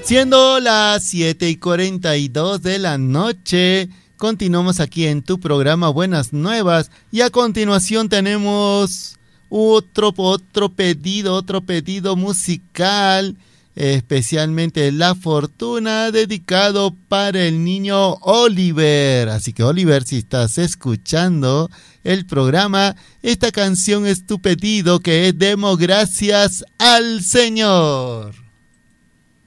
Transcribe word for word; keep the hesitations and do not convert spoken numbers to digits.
Siendo las siete y cuarenta y dos de la noche, continuamos aquí en tu programa Buenas Nuevas y a continuación tenemos otro, otro pedido, otro pedido musical, especialmente La Fortuna, dedicado para el niño Oliver. Así que Oliver, si estás escuchando el programa, esta canción es tu pedido, que es Demos Gracias al Señor.